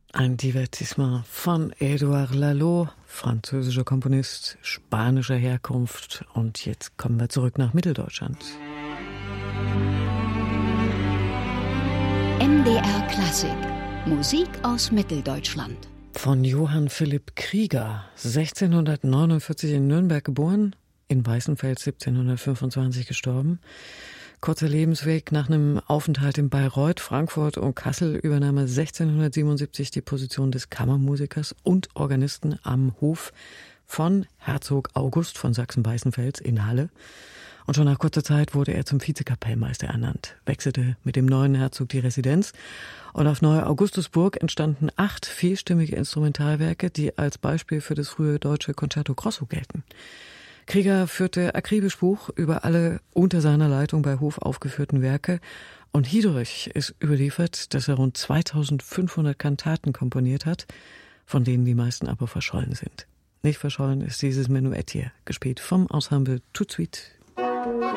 Ein Divertissement von Édouard Lalo, französischer Komponist, spanischer Herkunft. Und jetzt kommen wir zurück nach Mitteldeutschland. MDR Klassik. Musik aus Mitteldeutschland. Von Johann Philipp Krieger, 1649 in Nürnberg geboren, in Weißenfels 1725 gestorben. Kurzer Lebensweg: nach einem Aufenthalt in Bayreuth, Frankfurt und Kassel übernahm er 1677 die Position des Kammermusikers und Organisten am Hof von Herzog August von Sachsen-Weißenfels in Halle. Und schon nach kurzer Zeit wurde er zum Vizekapellmeister ernannt, wechselte mit dem neuen Herzog die Residenz und auf Neue Augustusburg entstanden 8 vielstimmige Instrumentalwerke, die als Beispiel für das frühe deutsche Concerto Grosso gelten. Krieger führte akribisch Buch über alle unter seiner Leitung bei Hof aufgeführten Werke und hierdurch ist überliefert, dass er rund 2500 Kantaten komponiert hat, von denen die meisten aber verschollen sind. Nicht verschollen ist dieses Menuett hier, gespielt vom Ensemble Tout de Suite.